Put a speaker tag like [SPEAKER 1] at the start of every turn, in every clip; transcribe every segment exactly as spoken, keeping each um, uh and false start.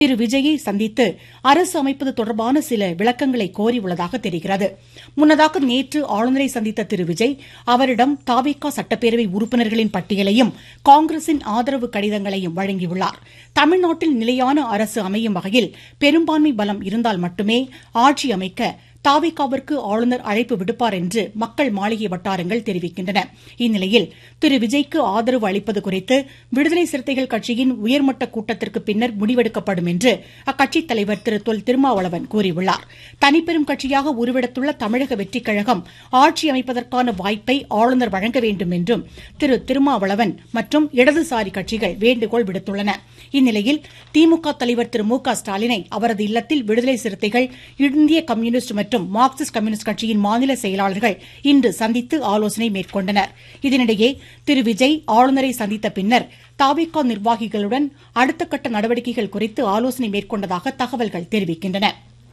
[SPEAKER 1] திரு விஜயை சந்தித்து அரசு அமைப்பது தொடர்பான சில விளக்கங்களை கோரியுள்ளதாக தெரிகிறது. முன்னதாக நேற்று ஆளுநரை சந்தித்த திரு விஜய் அவரிடம் தவிக சட்டப்பேரவை உறுப்பினர்களின் பட்டியலையும் காங்கிரசின் ஆதரவு கடிதங்களையும் வழங்கியுள்ளார். தமிழ்நாட்டில் நிலையான அரசு அமையும் வகையில் பெரும்பான்மை பலம் இருந்தால் மட்டுமே ஆட்சி அமைக்க தவிகவிற்கு ஆளுநர் அழைப்பு விடுப்பார் என்று மக்கள் மாளிகை வட்டாரங்கள் தெரிவிக்கின்றன. இந்நிலையில் திரு விஜய்க்கு ஆதரவு அளிப்பது குறித்து விடுதலை சிறுத்தைகள் கட்சியின் உயர்மட்ட கூட்டத்திற்கு பின்னர் முடிவெடுக்கப்படும் என்று அக்கட்சித் தலைவர் திரு தொல் திருமாவளவன் கூறியுள்ளார். தனிப்பெரும் கட்சியாக உருவெடுத்துள்ள தமிழக வெற்றிக் கழகம் ஆட்சி அமைப்பதற்கான வாய்ப்பை ஆளுநர் வழங்க வேண்டும் என்றும் திரு திருமாவளவன் மற்றும் இடதுசாரி கட்சிகள் வேண்டுகோள் விடுத்துள்ளன. இந்நிலையில் திமுக தலைவர் திரு மு க ஸ்டாலினை அவரது இல்லத்தில் விடுதலை சிறுத்தைகள், இந்திய கம்யூனிஸ்ட் மற்றும் மார்க்சிஸ்ட் கம்யூனிஸ்ட் கட்சியின் மாநில செயலாளர்கள் இன்று சந்தித்து ஆலோசனை மேற்கொண்டனர். இதனிடையே திரு விஜய் ஆளுநரை சந்தித்த பின்னர் தவிக நிர்வாகிகளுடன் அடுத்த கட்ட நடவடிக்கைகள் குறித்து ஆலோசனை மேற்கொண்டதாக தகவல்கள் தெரிவிக்கின்றன.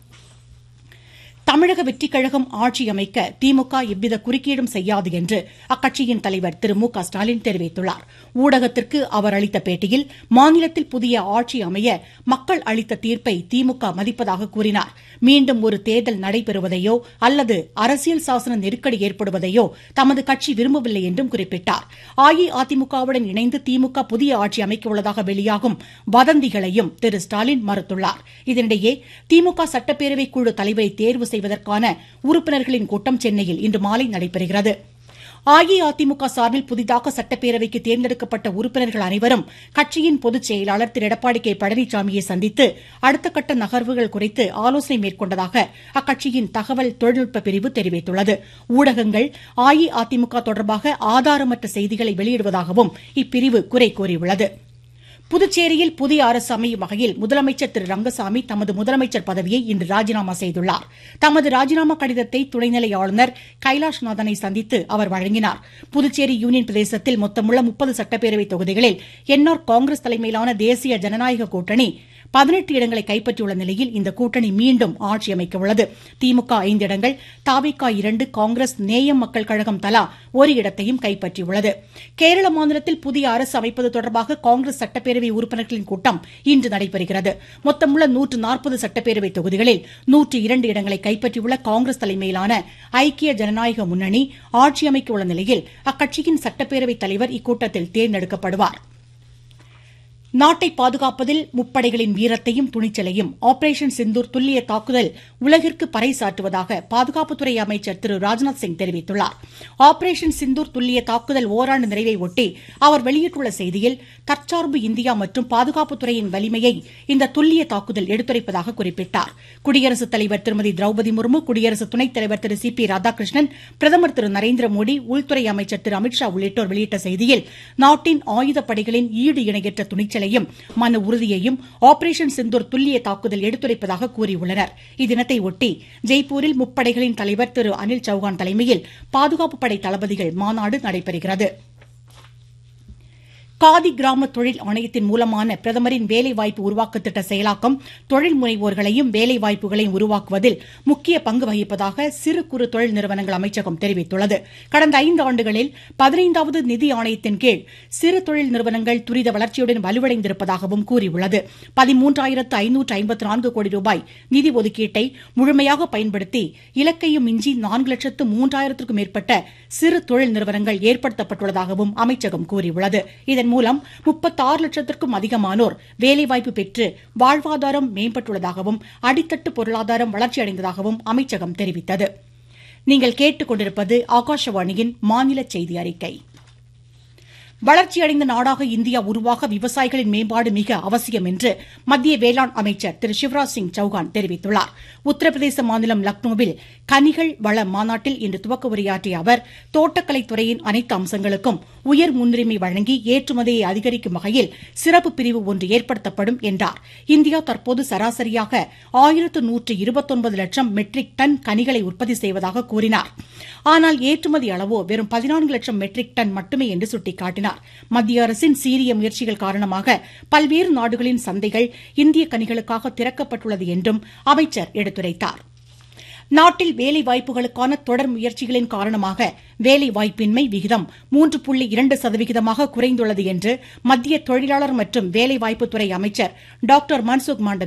[SPEAKER 1] தமிழக வெற்றிக் கழகம் ஆட்சி அமைக்க திமுக எவ்வித குறுக்கீடும் செய்யாது என்று அக்கட்சியின் தலைவர் திரு மு க ஸ்டாலின் தெரிவித்துள்ளார். ஊடகத்திற்கு அவர் அளித்த பேட்டியில் மாநிலத்தில் புதிய ஆட்சி அமைய மக்கள் அளித்த தீர்ப்பை திமுக மதிப்பதாக கூறினார். மீண்டும் ஒரு தேர்தல் நடைபெறுவதையோ அல்லது அரசியல் சாசன நெருக்கடி ஏற்படுவதையோ தமது கட்சி விரும்பவில்லை என்றும் குறிப்பிட்டார். அஇஅதிமுகவுடன் இணைந்து திமுக புதிய ஆட்சி அமைக்க உள்ளதாக வெளியாகும் வதந்திகளையும் திரு ஸ்டாலின் மறுத்துள்ளார். இதனிடையே திமுக சட்டப்பேரவை குழு தலைவரை தேர்வு செய்வதற்கான உறுப்பினர்களின் கூட்டம் சென்னையில் இன்று மாலை நடைபெறுகிறது. அஇஅதிமுக சார்பில் புதிதாக சட்டப்பேரவைக்கு தேர்ந்தெடுக்கப்பட்ட உறுப்பினர்கள் அனைவரும் கட்சியின் பொதுச் செயலாளர் திரு எடப்பாடி கே பழனிசாமியை சந்தித்து அடுத்த கட்ட நகர்வுகள் குறித்து ஆலோசனை மேற்கொண்டதாக அக்கட்சியின் தகவல் தொழில்நுட்ப பிரிவு தெரிவித்துள்ளது. ஊடகங்கள் அஇஅதிமுக தொடர்பாக ஆதாரமற்ற செய்திகளை வெளியிடுவதாகவும் இப்பிரிவு குறை கூறியுள்ளது. புதுச்சேரியில் புதிய அரசு அமையும் வகையில் முதலமைச்சர் திரு ரங்கசாமி தமது முதலமைச்சர் பதவியை இன்று ராஜினாமா செய்துள்ளார். தமது ராஜினாமா கடிதத்தை துணைநிலை ஆளுநர் கைலாஷ்நாதனை சந்தித்து அவர் வழங்கினார். புதுச்சேரி யூனியன் பிரதேசத்தில் மொத்தமுள்ள முப்பது சட்டப்பேரவை தொகுதிகளில் என்ஆர் காங்கிரஸ் தலைமையிலான தேசிய ஜனநாயக கூட்டணி பதினெட்டு இடங்களை கைப்பற்றியுள்ள நிலையில் இந்த கூட்டணி மீண்டும் ஆட்சி அமைக்க உள்ளது. திமுக ஐந்து இடங்கள், தவிக இரண்டு, காங்கிரஸ், நேயம் மக்கள் கழகம் தலா ஒரு இடத்தையும் கைப்பற்றியுள்ளது. கேரள மாநிலத்தில் புதிய அரசு அமைப்பது தொடர்பாக காங்கிரஸ் சட்டப்பேரவை உறுப்பினர்களின் கூட்டம் இன்று நடைபெறுகிறது. மொத்தமுள்ள நூற்று நாற்பது சட்டப்பேரவை தொகுதிகளில் நூற்று இரண்டு இடங்களை கைப்பற்றியுள்ள காங்கிரஸ் தலைமையிலான ஐக்கிய ஜனநாயக முன்னணி ஆட்சி அமைக்க உள்ள நிலையில் அக்கட்சியின் சட்டப்பேரவைத் தலைவர் இக்கூட்டத்தில் தேர்ந்தெடுக்கப்படுவார். நாட்டை பாதுகாப்பதில் முப்படைகளின் வீரத்தையும் துணிச்சலையும் ஆபரேஷன் சிந்தூர் துல்லிய தாக்குதல் உலகிற்கு பறைசாற்றுவதாக பாதுகாப்புத்துறை அமைச்சர் திரு ராஜ்நாத் சிங் தெரிவித்துள்ளார். ஆபரேஷன் சிந்தூர் துல்லிய தாக்குதல் ஓராண்டு நிறைவை ஒட்டி அவர் வெளியிட்டுள்ள செய்தியில் தற்சார்பு இந்தியா மற்றும் பாதுகாப்புத்துறையின் வலிமையை இந்த துல்லிய தாக்குதல் எடுத்துரைப்பதாக குறிப்பிட்டார். குடியரசுத் தலைவர் திருமதி திரௌபதி முர்மு, குடியரசு துணைத் தலைவர் திரு சி பி ராதாகிருஷ்ணன், பிரதமர் திரு நரேந்திர மோடி, உள்துறை அமைச்சர் திரு அமித்ஷா உள்ளிட்டோர் வெளியிட்ட செய்தியில் நாட்டின் ஆயுதப்படைகளின் ஈடு இணையற்ற துணிச்சல் மன உறுதியையும் ஆபரேஷன் சிந்தூர் துல்லிய தாக்குதல் எடுத்துரைப்பதாக கூறியுள்ளனர். இத்தினத்தை ஒட்டி ஜெய்ப்பூரில் முப்படைகளின் தலைவர் திரு அனில் சௌஹான் தலைமையில் பாதுகாப்பு படை தளபதிகள் மாநாடு நடைபெறுகிறது. காதி கிராம தொழில் ஆணையத்தின் மூலமான பிரதமரின் வேலைவாய்ப்பு உருவாக்க திட்ட செயலாக்கம் தொழில் முனைவோர்களையும் வேலைவாய்ப்புகளையும் உருவாக்குவதில் முக்கிய பங்கு வகிப்பதாக சிறு குறு தொழில் நிறுவனங்கள் அமைச்சகம் தெரிவித்துள்ளது. கடந்த ஐந்து ஆண்டுகளில் பதினைந்தாவது நிதி ஆணையத்தின் கீழ் சிறு தொழில் நிறுவனங்கள் துரித வளர்ச்சியுடன் வலுவடைந்திருப்பதாகவும் கூறியுள்ளது. பதிமூன்றாயிரத்து ஐநூற்று ஐம்பத்து நான்கு கோடி ரூபாய் நிதி ஒதுக்கீட்டை முழுமையாக பயன்படுத்தி இலக்கையும் மிஞ்சி நான்கு லட்சத்து மூன்றாயிரத்திற்கும் மேற்பட்ட சிறு தொழில் நிறுவனங்கள் ஏற்படுத்தப்பட்டுள்ளதாகவும் அமைச்சகம் கூறியுள்ளது. இதன் மூலம் முப்பத்தாறு லட்சத்திற்கும் அதிகமானோர் வேலைவாய்ப்பு பெற்று வாழ்வாதாரம் மேம்பட்டுள்ளதாகவும் அடித்தட்டு பொருளாதாரம் வளர்ச்சியடைந்ததாகவும் அமைச்சகம் தெரிவித்தது. நீங்கள் கேட்டுக் கொண்டிருப்பது ஆகாஷவாணியின் மாநில செய்தி அறிக்கை. வளர்ச்சியடைந்த நாடாக இந்தியா உருவாக விவசாயிகளின் மேம்பாடு மிக அவசியம் என்று மத்திய வேளாண் அமைச்சர் திரு சிவராஜ் சிங் சௌஹான் தெரிவித்துள்ளார். உத்தரப்பிரதேச மாநிலம் லக்னோவில் கனிகள் வள மாநாட்டில் இன்று துவக்க உரையாற்றிய அவர் தோட்டக்கலைத்துறையின் அனைத்து அம்சங்களுக்கும் உயர் முன்னுரிமை வழங்கி ஏற்றுமதியை அதிகரிக்கும் வகையில் சிறப்பு பிரிவு ஒன்று ஏற்படுத்தப்படும் என்றார். இந்தியா தற்போது சராசரியாக ஆயிரத்து நூற்று இருபத்தொன்பது லட்சம் மெட்ரிக் டன் கனிகளை உற்பத்தி செய்வதாக கூறினார். ஆனால் ஏற்றுமதி அளவோ வெறும் பதினான்கு லட்சம் மெட்ரிக் டன் மட்டுமே என்று சுட்டிக்காட்டினார். மத்திய அரசின் சீரிய முயற்சிகள் காரணமாக பல்வேறு நாடுகளின் சந்தைகள் இந்திய கனிகளுக்காக திறக்கப்பட்டுள்ளது என்றும் அமைச்சர் எடுத்துரைத்தார். நாட்டில் வேலை வாய்ப்புகளுக்கான தொடர் முயற்சிகளின் காரணமாக வேலை வாய்ப்பின்மை விகிதம் மூன்று புள்ளி இரண்டு சதவிகிதமாக குறைந்துள்ளது என்று மத்திய தொழிலாளர் மற்றும் வேலைவாய்ப்புத்துறை அமைச்சர் டாக்டர் மன்சுக் மாண்டவியா